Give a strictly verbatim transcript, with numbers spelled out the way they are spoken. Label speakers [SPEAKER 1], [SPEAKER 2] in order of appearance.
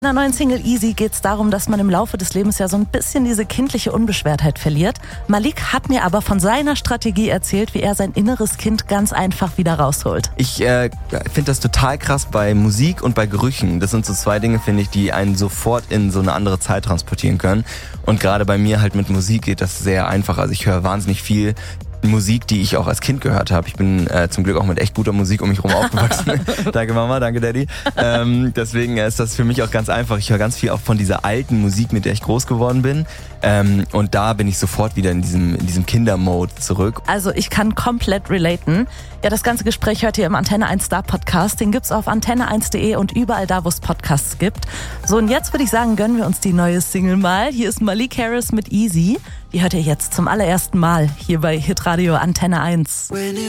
[SPEAKER 1] In der neuen Single Easy geht es darum, dass man im Laufe des Lebens ja so ein bisschen diese kindliche Unbeschwertheit verliert. Malik hat mir aber von seiner Strategie erzählt, wie er sein inneres Kind ganz einfach wieder rausholt.
[SPEAKER 2] Ich äh, finde das total krass bei Musik und bei Gerüchen. Das sind so zwei Dinge, finde ich, die einen sofort in so eine andere Zeit transportieren können. Und gerade bei mir halt mit Musik geht das sehr einfach. Also ich höre wahnsinnig viel Musik, die ich auch als Kind gehört habe. Ich bin äh, zum Glück auch mit echt guter Musik um mich herum aufgewachsen. Danke Mama, danke Daddy. Ähm, deswegen ist das für mich auch ganz einfach. Ich höre ganz viel auch von dieser alten Musik, mit der ich groß geworden bin. Ähm, und da bin ich sofort wieder in diesem, in diesem Kindermode zurück.
[SPEAKER 1] Also ich kann komplett relaten. Ja, das ganze Gespräch hört ihr im Antenne eins Star Podcast. Den gibt's auf antenne eins punkt de und überall da, wo es Podcasts gibt. So, und jetzt würde ich sagen, gönnen wir uns die neue Single mal. Hier ist Malik Harris mit Easy. Die hört ihr jetzt zum allerersten Mal hier bei Hitradio Antenne eins.